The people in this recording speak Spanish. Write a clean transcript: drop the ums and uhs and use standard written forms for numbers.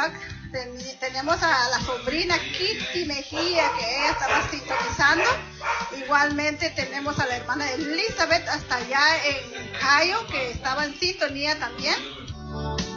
Igual tenemos a la sobrina Kitty Mejía, que ella estaba sintonizando. Igualmente tenemos a la hermana Elizabeth hasta allá en Cayo, que estaba en sintonía también.